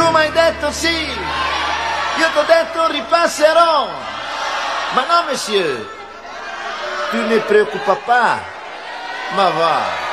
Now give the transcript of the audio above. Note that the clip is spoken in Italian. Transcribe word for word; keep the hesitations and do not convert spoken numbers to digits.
Tu mi hai detto sì, io ti ho detto ripasserò. Ma no, monsieur, tu ne preoccupa pas. Ma va.